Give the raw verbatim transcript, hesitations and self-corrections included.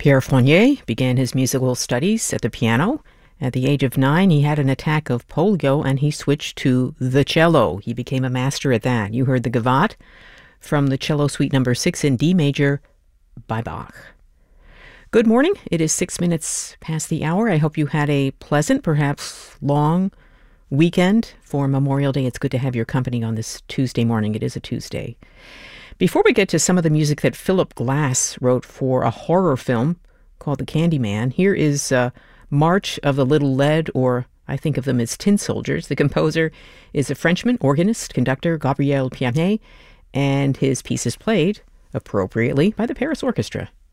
Pierre Fournier began his musical studies at the piano. At the age of nine, he had an attack of polio and he switched to the cello. He became a master at that. You heard the Gavotte from the Cello Suite number six in D major by Bach. Good morning. It is six minutes past the hour. I hope you had a pleasant, perhaps long weekend for Memorial Day. It's good to have your company on this Tuesday morning. It is a Tuesday. Before we get to some of the music that Philip Glass wrote for a horror film called The Candyman, here is uh, March of the Little Lead, or I think of them as Tin Soldiers. The composer is a Frenchman, organist, conductor, Gabriel Pianet, and his piece is played, appropriately, by the Paris Orchestra.